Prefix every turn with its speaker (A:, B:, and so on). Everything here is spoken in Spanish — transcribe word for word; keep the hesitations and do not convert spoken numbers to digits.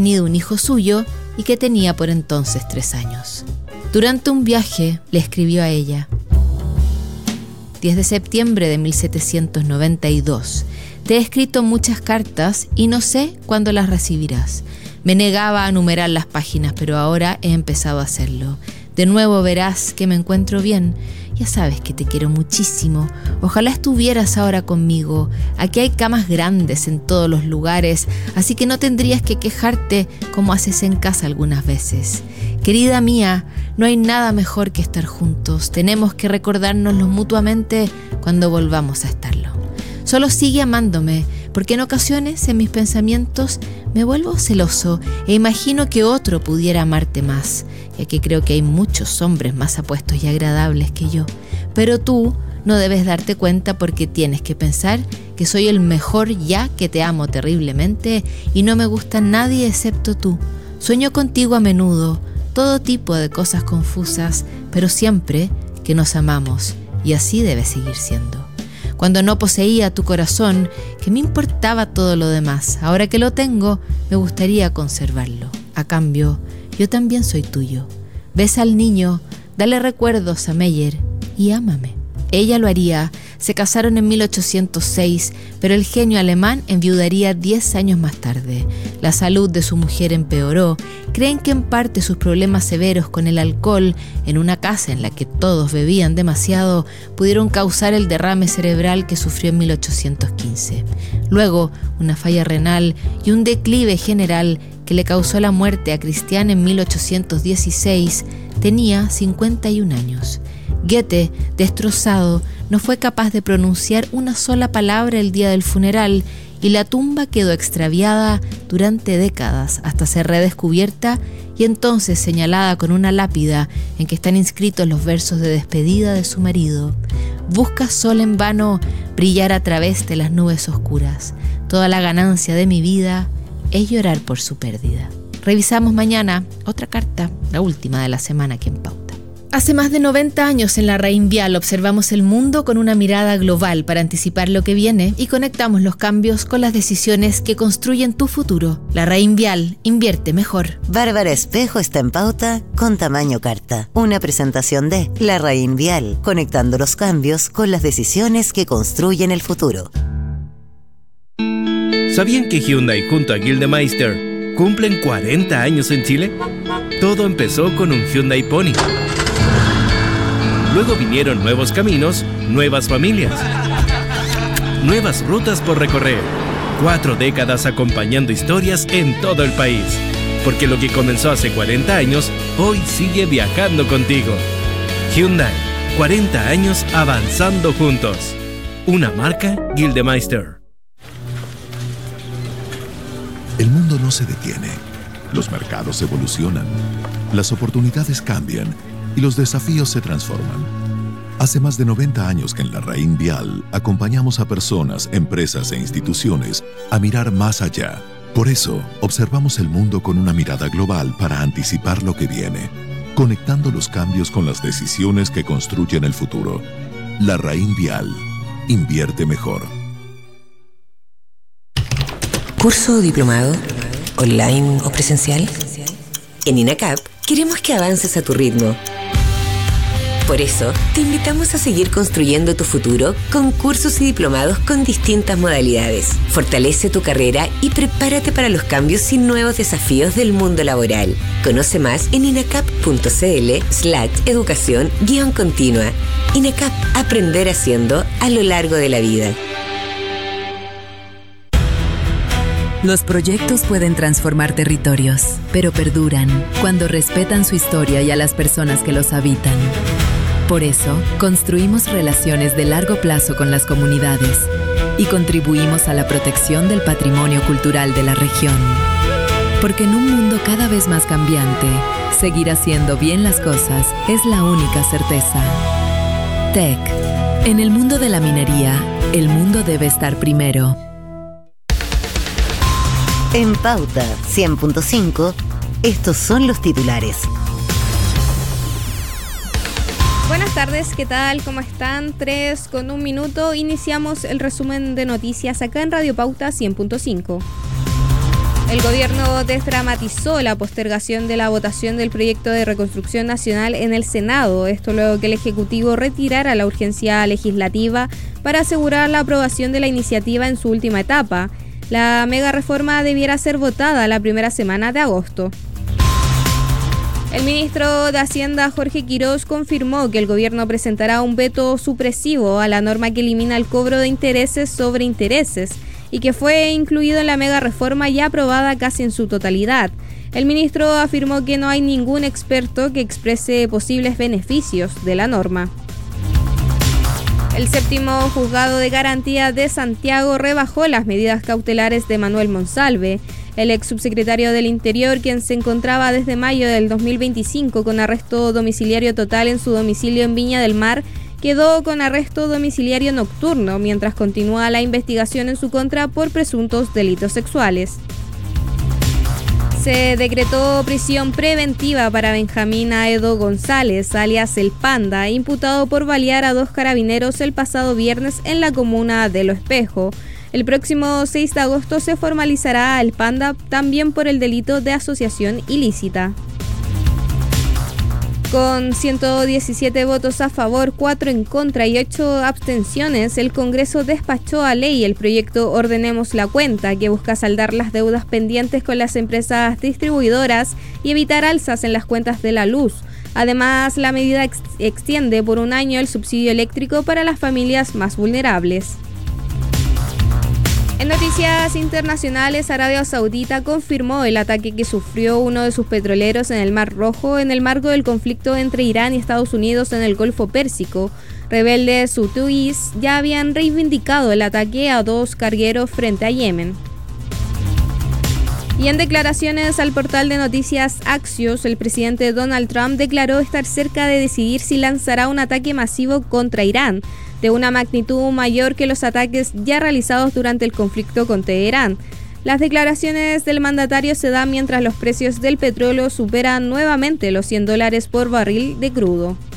A: tenido un hijo suyo y que tenía por entonces tres años. Durante un viaje le escribió a ella: diez de septiembre de mil setecientos noventa y dos. Te he escrito muchas cartas y no sé cuándo las recibirás. Me negaba a numerar las páginas, pero ahora he empezado a hacerlo. De nuevo verás que me encuentro bien. Ya sabes que te quiero muchísimo. Ojalá estuvieras ahora conmigo. Aquí hay camas grandes en todos los lugares, así que no tendrías que quejarte como haces en casa algunas veces. Querida mía, no hay nada mejor que estar juntos. Tenemos que recordárnoslo mutuamente cuando volvamos a estarlo. Solo sigue amándome, porque en ocasiones en mis pensamientos me vuelvo celoso e imagino que otro pudiera amarte más, ya que creo que hay muchos hombres más apuestos y agradables que yo. Pero tú no debes darte cuenta porque tienes que pensar que soy el mejor, ya que te amo terriblemente y no me gusta nadie excepto tú. Sueño contigo a menudo, todo tipo de cosas confusas, pero siempre que nos amamos, y así debe seguir siendo. Cuando no poseía tu corazón, ¿qué me importaba todo lo demás? Ahora que lo tengo, me gustaría conservarlo. A cambio, yo también soy tuyo. Besa al niño, dale recuerdos a Meyer y ámame. Ella lo haría. Se casaron en mil ochocientos seis, pero el genio alemán enviudaría diez años más tarde. La salud de su mujer empeoró. Creen que en parte sus problemas severos con el alcohol, en una casa en la que todos bebían demasiado, pudieron causar el derrame cerebral que sufrió en mil ochocientos quince. Luego, una falla renal y un declive general que le causó la muerte a Christian en mil ochocientos dieciséis. Tenía cincuenta y un años. Goethe, destrozado, no fue capaz de pronunciar una sola palabra el día del funeral y la tumba quedó extraviada durante décadas hasta ser redescubierta y entonces señalada con una lápida en que están inscritos los versos de despedida de su marido. Busca sol en vano brillar a través de las nubes oscuras. Toda la ganancia de mi vida es llorar por su pérdida. Revisamos mañana otra carta, la última de la semana aquí en Pauta. Hace más de noventa años en la Raín Vial observamos el mundo con una mirada global para anticipar lo que viene y conectamos los cambios con las decisiones que construyen tu futuro. La Raín Vial, invierte mejor.
B: Bárbara Espejo está en Pauta con tamaño carta. Una presentación de La Raín Vial, conectando los cambios con las decisiones que construyen el futuro.
C: ¿Sabían que Hyundai junto a Gildemeister cumplen cuarenta años en Chile? Todo empezó con un Hyundai Pony. Luego vinieron nuevos caminos, nuevas familias, nuevas rutas por recorrer. Cuatro décadas acompañando historias en todo el país. Porque lo que comenzó hace cuarenta años, hoy sigue viajando contigo. Hyundai, cuarenta años avanzando juntos. Una marca Gildemeister.
D: El mundo no se detiene. Los mercados evolucionan. Las oportunidades cambian. Y los desafíos se transforman. Hace más de noventa años que en la Raín Vial acompañamos a personas, empresas e instituciones a mirar más allá. Por eso, observamos el mundo con una mirada global para anticipar lo que viene, conectando los cambios con las decisiones que construyen el futuro. La Raín Vial. Invierte mejor.
E: ¿Curso o diplomado? ¿Online o presencial? En INACAP queremos que avances a tu ritmo. Por eso, te invitamos a seguir construyendo tu futuro con cursos y diplomados con distintas modalidades. Fortalece tu carrera y prepárate para los cambios y nuevos desafíos del mundo laboral. Conoce más en inacap.cl slash educación guión continua. INACAP, aprender haciendo a lo largo de la vida.
F: Los proyectos pueden transformar territorios, pero perduran cuando respetan su historia y a las personas que los habitan. Por eso, construimos relaciones de largo plazo con las comunidades y contribuimos a la protección del patrimonio cultural de la región. Porque en un mundo cada vez más cambiante, seguir haciendo bien las cosas es la única certeza. T E C. En el mundo de la minería, el mundo debe estar primero.
B: En Pauta cien punto cinco, estos son los titulares.
G: Buenas tardes, ¿qué tal? ¿Cómo están? Tres con un minuto. Iniciamos el resumen de noticias acá en Radio Pauta cien punto cinco. El gobierno desdramatizó la postergación de la votación del proyecto de reconstrucción nacional en el Senado, esto luego que el Ejecutivo retirara la urgencia legislativa para asegurar la aprobación de la iniciativa en su última etapa. La mega reforma debiera ser votada la primera semana de agosto. El ministro de Hacienda, Jorge Quirós, confirmó que el gobierno presentará un veto supresivo a la norma que elimina el cobro de intereses sobre intereses y que fue incluido en la mega reforma ya aprobada casi en su totalidad. El ministro afirmó que no hay ningún experto que exprese posibles beneficios de la norma. El séptimo juzgado de garantía de Santiago rebajó las medidas cautelares de Manuel Monsalve, el ex subsecretario del Interior, quien se encontraba desde mayo del dos mil veinticinco con arresto domiciliario total en su domicilio en Viña del Mar. Quedó con arresto domiciliario nocturno mientras continúa la investigación en su contra por presuntos delitos sexuales. Se decretó prisión preventiva para Benjamín Aedo González, alias El Panda, imputado por balear a dos carabineros el pasado viernes en la comuna de Lo Espejo. El próximo seis de agosto se formalizará a El Panda también por el delito de asociación ilícita. Con ciento diecisiete votos a favor, cuatro en contra y ocho abstenciones, el Congreso despachó a ley el proyecto Ordenemos la Cuenta, que busca saldar las deudas pendientes con las empresas distribuidoras y evitar alzas en las cuentas de la luz. Además, la medida ex- extiende por un año el subsidio eléctrico para las familias más vulnerables. En noticias internacionales, Arabia Saudita confirmó el ataque que sufrió uno de sus petroleros en el Mar Rojo en el marco del conflicto entre Irán y Estados Unidos en el Golfo Pérsico. Rebeldes hutíes ya habían reivindicado el ataque a dos cargueros frente a Yemen. Y en declaraciones al portal de noticias Axios, el presidente Donald Trump declaró estar cerca de decidir si lanzará un ataque masivo contra Irán, de una magnitud mayor que los ataques ya realizados durante el conflicto con Teherán. Las declaraciones del mandatario se dan mientras los precios del petróleo superan nuevamente los cien dólares por barril de crudo.